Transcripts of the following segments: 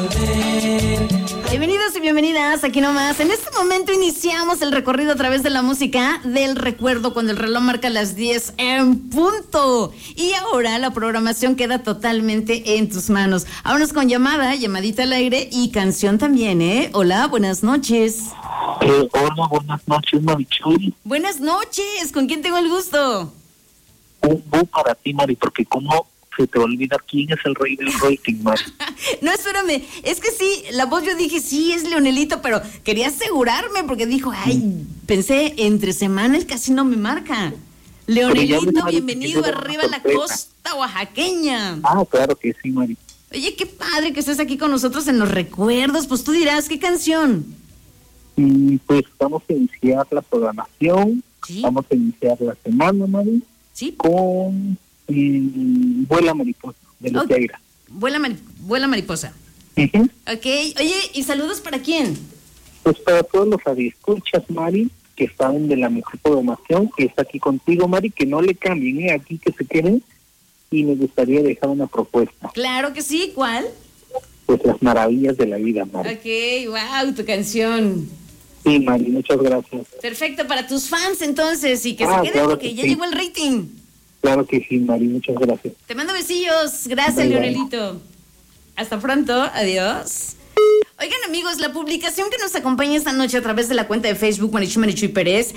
Bienvenidos y bienvenidas aquí nomás. En este momento iniciamos el recorrido a través de la música del recuerdo cuando el reloj marca las 10 en punto. Y ahora la programación queda totalmente en tus manos. Vámonos con llamadita al aire y canción también, ¿eh? Hola, buenas noches. Hola, buenas noches, Marichuy. Buenas noches, ¿con quién tengo el gusto? Un bu para ti, Mari, porque como se te olvida quién es el rey del rating, Mari. No, espérame, es que sí, la voz yo dije, sí, es Leonelito, pero quería asegurarme porque dijo, pensé, entre semana él casi no me marca. Leonelito, bienvenido arriba a la costa oaxaqueña. Ah, claro que sí, Mari. Oye, qué padre que estés aquí con nosotros en los recuerdos, pues tú dirás, ¿qué canción? Y pues vamos a iniciar la programación, ¿sí? Vamos a iniciar la semana, Mari, ¿sí? Con Vuela Mariposa, de los Yaira. Vuela Mariposa. Uh-huh. Ok, oye, ¿y saludos para quién? Pues para todos los radioescuchas, Mari, que saben de la mejor programación, que está aquí contigo, Mari, que no le cambien, aquí que se queden, y me gustaría dejar una propuesta. Claro que sí, ¿cuál? Pues Las Maravillas de la Vida, Mari. Ok, wow, tu canción. Sí, Mari, muchas gracias. Perfecto, para tus fans entonces, y que se queden claro porque ya llegó el rating. Claro que sí, Mari, muchas gracias. Te mando besillos, gracias, bye, Leonelito. Hasta pronto, adiós. Oigan, amigos, la publicación que nos acompaña esta noche a través de la cuenta de Facebook Marichuy Pérez,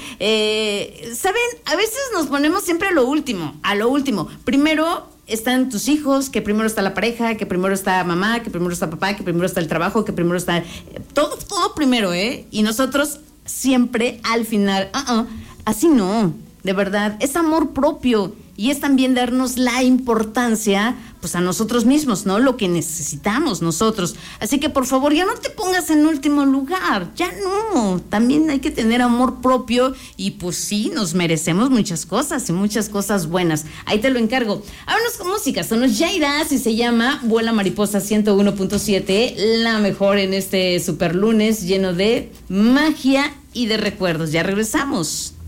saben, a veces nos ponemos siempre a lo último. Primero están tus hijos, que primero está la pareja, que primero está mamá, que primero está papá, que primero está el trabajo, que primero está todo primero, y nosotros siempre al final, así no, de verdad, es amor propio. Y es también darnos la importancia, pues a nosotros mismos, ¿no? Lo que necesitamos nosotros. Así que por favor, ya no te pongas en último lugar, ya no. También hay que tener amor propio y pues sí, nos merecemos muchas cosas y muchas cosas buenas. Ahí te lo encargo. Vámonos con música, son los Yairas y se llama Vuela Mariposa 101.7, la mejor en este super lunes lleno de magia y de recuerdos. Ya regresamos.